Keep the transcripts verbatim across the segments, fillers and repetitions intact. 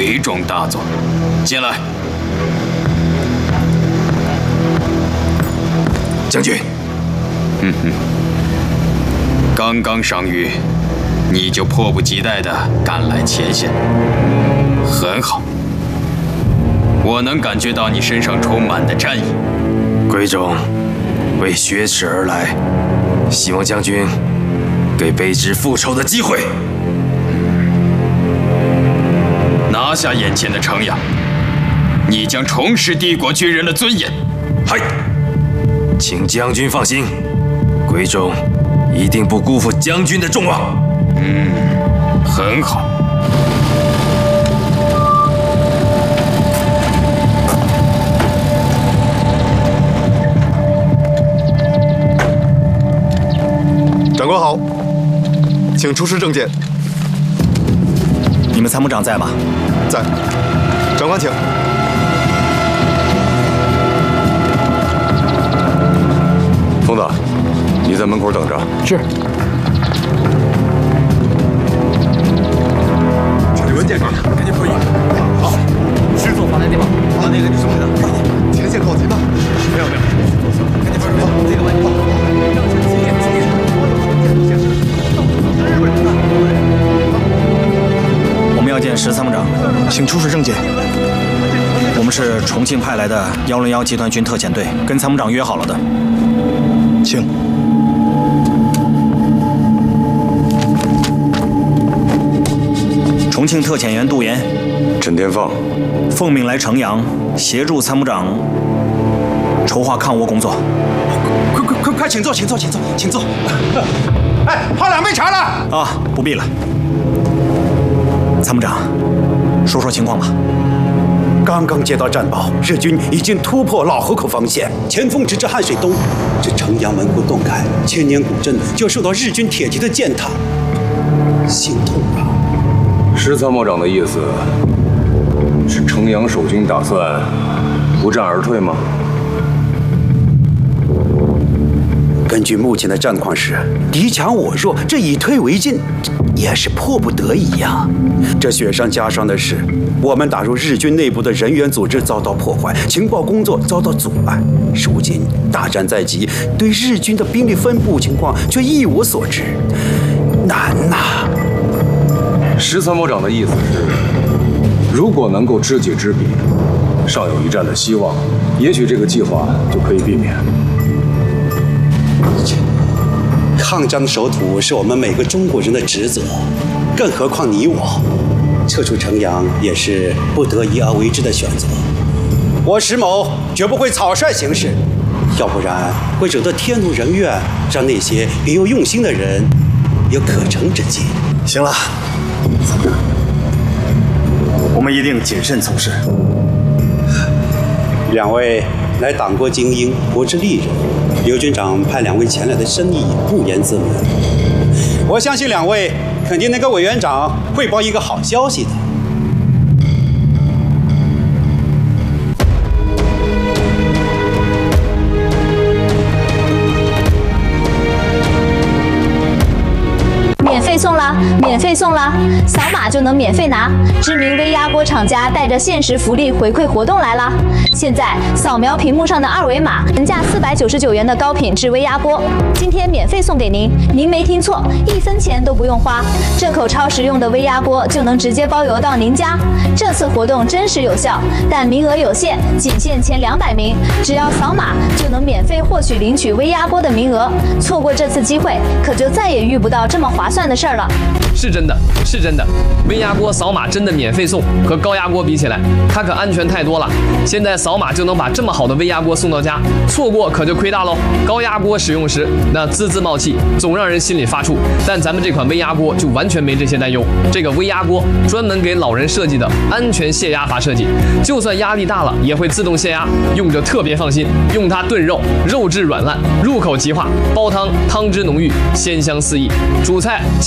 没中大作，进来。 将军， 嗯哼，刚刚赏谕，你就迫不及待地赶来前线，很好。我能感觉到你身上充满的战意。 贵重为雪耻而来，希望将军给卑职复仇的机会。 拿下眼前的城阳，你将重拾帝国军人的尊严。 嗨，请将军放心，贵重一定不辜负将军的众望。 嗯，很好。 长官好，请出示证件。 你们参谋长在吗？ 在。长官，请。 疯子，你在门口等着。 是。 处理文件，赶紧破译。好，师座发来电报，把那个你送给他。快点，前线靠近吧。没有没有，赶紧破译。好，这个问题。让先几点几点？ 我们要见石参谋长，请出示证件。我们是重庆派来的幺零幺集团军特遣队，跟参谋长约好了的。请。重庆特遣员杜岩、 陈天放， 奉命来城阳协助参谋长筹划抗倭工作。 快快快快，请坐，请坐，请坐，请坐。哎，泡两杯茶了。 啊，不必了。参谋长，说说情况吧。 刚刚接到战报，日军已经突破老河口防线，前锋直至汉水东。这城阳门户洞开，千年古镇就受到日军铁骑的践踏，心痛啊！ 石参谋长的意思是，城阳守军打算不战而退吗？ 根据目前的战况是，敌强我弱，这以退为进也是迫不得已呀。这雪上加霜的是，我们打入日军内部的人员组织遭到破坏，情报工作遭到阻碍。如今大战在即，对日军的兵力分布情况却一无所知，难呐、啊。 石参谋长的意思是，如果能够知己知彼，尚有一战的希望，也许这个计划就可以避免。 抗战守土是我们每个中国人的职责，更何况你我，撤出城阳也是不得已而为之的选择。我石某绝不会草率行事，要不然会惹得天怒人怨，让那些别有用心的人有可乘之机。 行了，我们一定谨慎从事。 两位乃党国精英，国之利人，刘军长派两位前来的深意不言自明。我相信两位肯定能跟委员长汇报一个好消息的。 免费送啦！免费送啦！扫码就能免费拿。知名微压锅厂家带着限时福利回馈活动来啦！现在扫描屏幕上的二维码，原价四百九十九元的高品质微压锅，今天免费送给您。您没听错，一分钱都不用花，这口超实用的微压锅就能直接包邮到您家。这次活动真实有效，但名额有限，仅限前两百名，只要扫码就能免费获取领取微压锅的名额。错过这次机会，可就再也遇不到这么划算的事儿了。 是真的，是真的，微压锅扫码真的免费送，和高压锅比起来，它可安全太多了。现在扫码就能把这么好的微压锅送到家，错过可就亏大喽。高压锅使用时那滋滋冒气，总让人心里发怵，但咱们这款微压锅就完全没这些担忧。这个微压锅专门给老人设计的安全泄压阀设计，就算压力大了也会自动泄压，用着特别放心。用它炖肉，肉质软烂，入口即化；煲汤，汤汁浓郁，鲜香四溢；煮菜清爽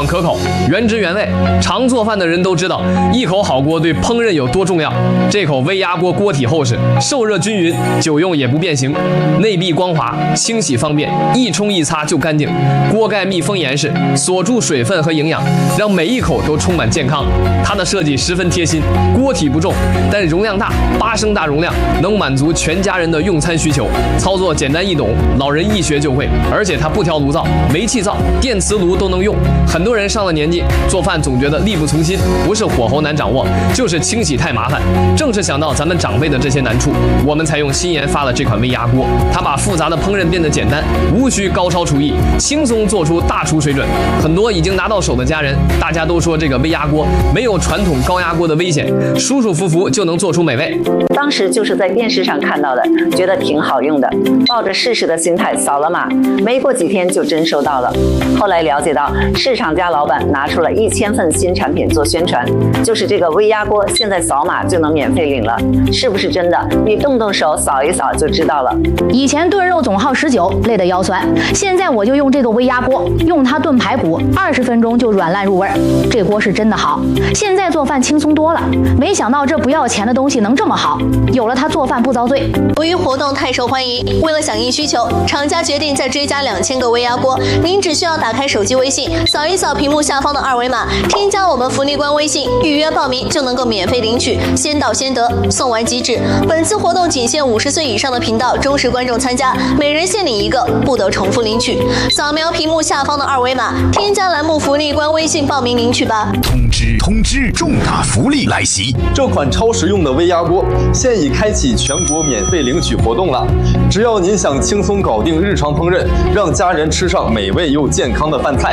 可口，原汁原味。常做饭的人都知道，一口好锅对烹饪有多重要。这口微压锅锅体厚实，受热均匀，久用也不变形，内壁光滑，清洗方便，一冲一擦就干净。锅盖密封严实，锁住水分和营养，让每一口都充满健康。它的设计十分贴心，锅体不重，但容量大，八升大容量，能满足全家人的用餐需求。操作简单易懂，老人一学就会。而且它不调炉灶，煤气灶、电磁炉都能用。很多人上了年纪，做饭总觉得力不从心，不是火候难掌握，就是清洗太麻烦。正是想到咱们长辈的这些难处，我们才用新研发了这款微压锅。它把复杂的烹饪变得简单，无需高超厨艺，轻松做出大厨水准。很多已经拿到手的家人，大家都说这个微压锅没有传统高压锅的危险，舒舒服服就能做出美味。 当时就是在电视上看到的，觉得挺好用的，抱着试试的心态扫了码，没过几天就真收到了。后来了解到，市场家老板拿出了一千份新产品做宣传，就是这个微压锅，现在扫码就能免费领了，是不是真的？你动动手扫一扫就知道了。 以前炖肉总耗十九，累得腰酸，现在我就用这个微压锅，用它炖排骨，二十分钟就软烂入味儿。这锅是真的好，现在做饭轻松多了。没想到这不要钱的东西能这么好，有了它做饭不遭罪。 由于活动太受欢迎，为了响应需求，厂家决定再追加两千个微压锅。您只需要打开手机微信，扫一扫屏幕下方的二维码，添加我们福利官微信，预约报名就能够免费领取，先到先得，送完即止。本次活动仅限五十岁以上的频道忠实观众参加，每人限领一个，不得重复领取。扫描屏幕下方的二维码，添加栏目福利官微信报名领取吧。 通知通知，重大福利来袭！ 这款超实用的微压锅现已开启全国免费领取活动了。只要您想轻松搞定日常烹饪，让家人吃上美味又健康的饭菜，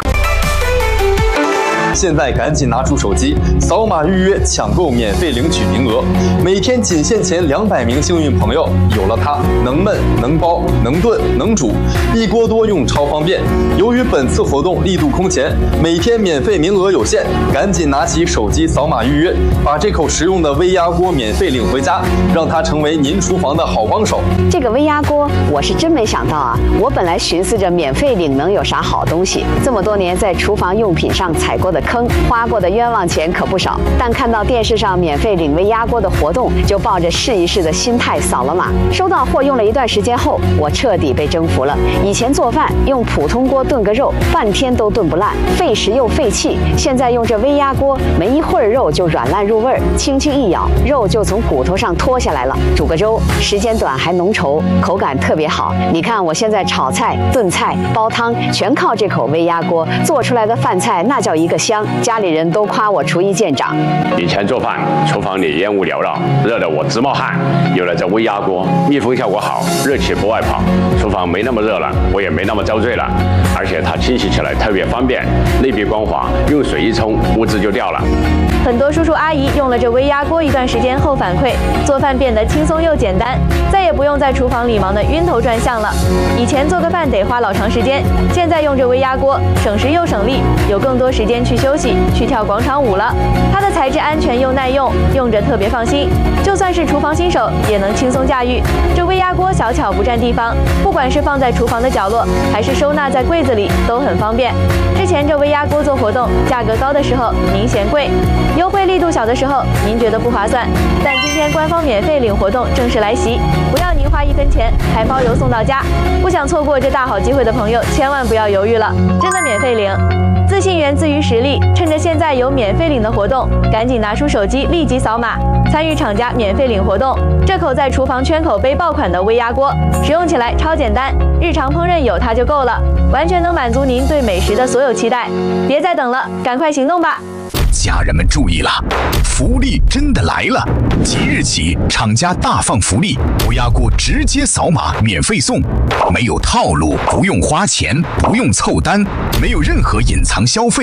现在赶紧拿出手机，扫码预约，抢购免费领取名额。每天仅限前两百名幸运朋友，有了它，能焖能包能炖能煮，一锅多用超方便。由于本次活动力度空前，每天免费名额有限，赶紧拿起手机扫码预约，把这口实用的微压锅免费领回家，让它成为您厨房的好帮手。 这个微压锅我是真没想到啊！我本来寻思着免费领能有啥好东西，这么多年在厨房用品上踩过的坑，花过的冤枉钱可不少。但看到电视上免费领微压锅的活动，就抱着试一试的心态扫了码。收到货用了一段时间后，我彻底被征服了。以前做饭用普通锅炖个肉，半天都炖不烂，费时又费气。现在用这微压锅，没一会儿肉就软烂入味儿，轻轻一咬，肉就从骨头上脱下来了。煮个粥，时间短还浓稠，口感特别好。你看我现在炒菜、炖菜、煲汤，全靠这口微压锅做出来的饭菜，那叫一个香。家里人都夸我厨艺见长。 以前做饭，厨房里烟雾缭绕，热得我直冒汗。有了这微压锅，密封效果好，热气不外跑，厨房没那么热了，我也没那么遭罪了。而且它清洗起来特别方便，内壁光滑，用水一冲，污渍就掉了。 很多叔叔阿姨用了这微压锅一段时间后反馈，做饭变得轻松又简单，再也不用在厨房里忙得晕头转向了。以前做个饭得花老长时间，现在用这微压锅，省时又省力，有更多时间去休息、去跳广场舞了。它的材质安全又耐用，用着特别放心，就算是厨房新手也能轻松驾驭。这微压锅小巧不占地方，不管是放在厨房的角落，还是收纳在柜子里，都很方便。之前这微压锅做活动，价格高的时候您嫌贵，优惠力度小的时候您觉得不划算，但今天官方免费领活动正式来袭，不要您花一分钱，还包邮送到家。不想错过这大好机会的朋友，千万不要犹豫了，真的免费领。自信源自于实力，趁着现在有免费领的活动，赶紧拿出手机立即扫码，参与厂家免费领活动。这口在厨房圈口背爆款的微压锅，使用起来超简单，日常烹饪有它就够了，完全能满足您对美食的所有期待。别再等了，赶快行动吧！ 家人们注意了，福利真的来了！即日起，厂家大放福利，微压锅直接扫码免费送，没有套路，不用花钱，不用凑单，没有任何隐藏消费，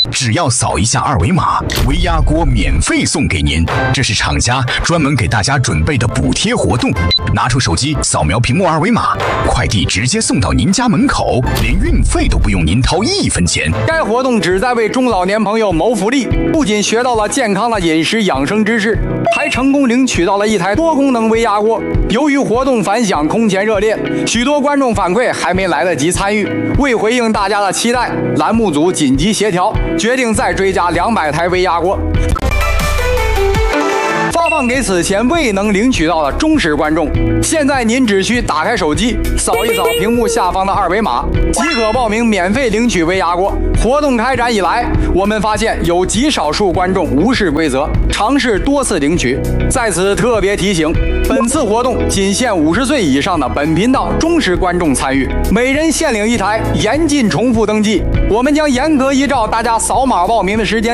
只要扫一下二维码，微压锅免费送给您。这是厂家专门给大家准备的补贴活动。拿出手机扫描屏幕二维码，快递直接送到您家门口，连运费都不用您掏一分钱。 该活动旨在为中老年朋友谋福利，不仅学到了健康的饮食养生知识，还成功领取到了一台多功能微压锅。由于活动反响空前热烈，许多观众反馈还没来得及参与。为回应大家的期待，栏目组紧急协调，决定再追加两百台微压锅，发放给此前未能领取到的忠实观众。现在您只需打开手机，扫一扫屏幕下方的二维码，即可报名免费领取微压锅。活动开展以来，我们发现有极少数观众无视规则，尝试多次领取。在此特别提醒，本次活动仅限五十岁以上的本频道忠实观众参与，每人限领一台，严禁重复登记。我们将严格依照大家扫码报名的时间